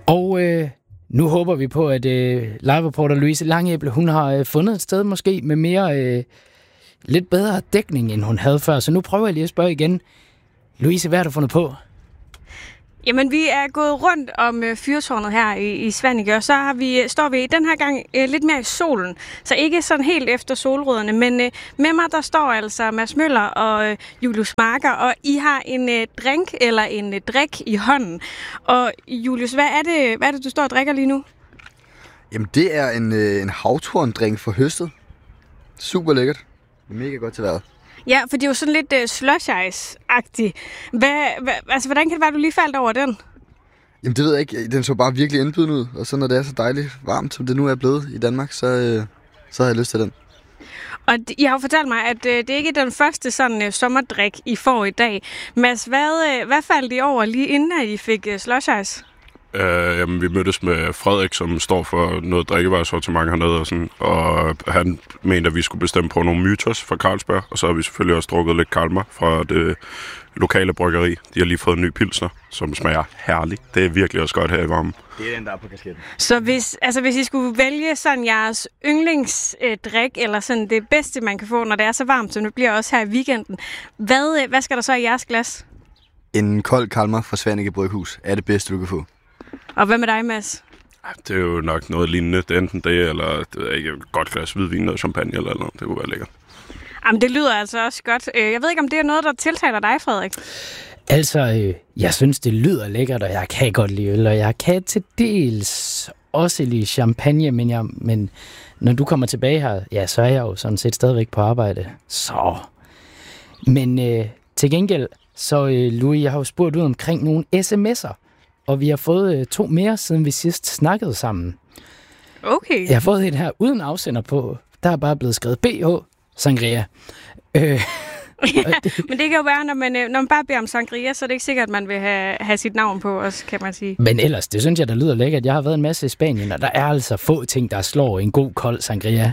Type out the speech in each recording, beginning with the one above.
Og nu håber vi på, at live-reporter Louise Langæble, hun har fundet et sted måske med mere lidt bedre dækning, end hun havde før. Så nu prøver jeg lige at spørge igen. Louise, hvad har du fundet på? Jamen, vi er gået rundt om fyrtårnet her i Svaneke, og så står vi den her gang lidt mere i solen. Så ikke sådan helt efter solrødderne, men med mig der står altså Mads Møller og Julius Marker, og I har en drink eller en drik i hånden. Og Julius, hvad er det du står og drikker lige nu? Jamen, det er en havtorndrink fra høstet. Super lækkert. Mega godt til vejret. Ja, for det er jo sådan lidt slush ice-agtigt. Hvordan kan det være, du lige faldt over den? Jamen, det ved jeg ikke. Den så bare virkelig indbydende ud. Og så når det er så dejligt varmt, som det nu er blevet i Danmark, så har jeg lyst til den. Og I har jo fortalt mig, at det ikke er den første sådan sommerdrik, I får i dag. Mads, hvad faldt I over lige inden, at I fik slush ice? Jamen, vi mødtes med Frederik, som står for noget drikkevaresortiment hernede, og han mente, at vi skulle bestemme på nogle mytos fra Carlsberg, og så har vi selvfølgelig også drukket lidt Kalmar fra det lokale bryggeri. De har lige fået en ny pilsner, som smager herligt. Det er virkelig også godt her i varmen. Det er den, der er på kasketten. Så hvis I skulle vælge sådan jeres yndlingsdrik, eller sådan det bedste, man kan få, når det er så varmt, som det bliver også her i weekenden, hvad skal der så i jeres glas? En kold Kalmar fra Svaneke Bryghus er det bedste, du kan få. Og hvad med dig, Mads? Det er jo nok noget lignende. Det er enten det, eller det er ikke et godt glas hvidvin, noget champagne eller noget. Det kunne være lækkert. Jamen, det lyder altså også godt. Jeg ved ikke, om det er noget, der tiltaler dig, Frederik? Altså, jeg synes, det lyder lækkert, og jeg kan godt lide øl, og jeg kan til dels også lide champagne, men når du kommer tilbage her, ja, så er jeg jo sådan set stadigvæk på arbejde. Så. Men til gengæld, så Louis, jeg har jo spurgt ud omkring nogle sms'er, og vi har fået 2 mere, siden vi sidst snakkede sammen. Okay. Jeg har fået et her uden afsender på. Der er bare blevet skrevet BH Sangria. Ja, men det kan jo være, når man bare beder om sangria, så er det ikke sikkert, at man vil have sit navn på også, kan man sige. Men ellers, det synes jeg, der lyder lækkert. Jeg har været en masse i Spanien, og der er altså få ting, der slår en god kold sangria.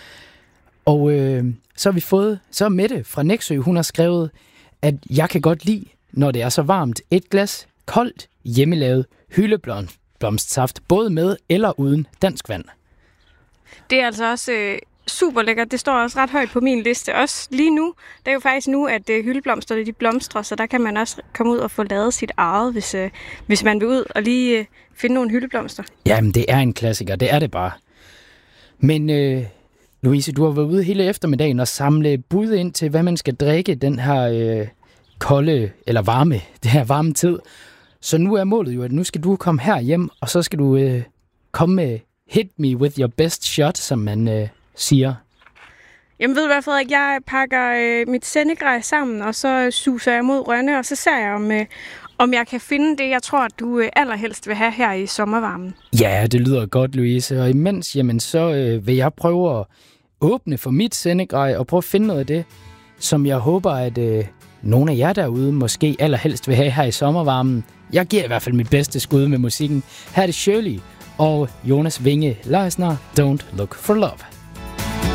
Og så har vi fået, så Mette fra Nexø, hun har skrevet, at jeg kan godt lide, når det er så varmt, et glas koldt, hjemmelavet hyldeblomstsaft, både med eller uden dansk vand. Det er altså også super lækkert. Det står også ret højt på min liste. Også lige nu, det er jo faktisk nu, at hyldeblomsterne de blomstrer, så der kan man også komme ud og få lavet sit eget, hvis man vil ud og lige finde nogle hyldeblomster. Jamen, det er en klassiker. Det er det bare. Men Louise, du har været ude hele eftermiddagen og samle bud ind til, hvad man skal drikke den her kolde eller varme, det her varme tid. Så nu er målet jo, at nu skal du komme her hjem, og så skal du komme med hit me with your best shot, som man siger. Jamen ved du hvad, Frederik, jeg pakker mit sendegrej sammen, og så suser jeg mod Rønne, og så ser jeg, om jeg kan finde det, jeg tror, at du allerhelst vil have her i sommervarmen. Ja, det lyder godt, Louise. Og imens, jamen, så vil jeg prøve at åbne for mit sendegrej og prøve at finde noget af det, som jeg håber, at nogle af jer derude måske allerhelst vil have her i sommervarmen. Jeg giver i hvert fald mit bedste skud med musikken. Her er det Shirley og Jonas Winge Leisner, Don't Look for Love.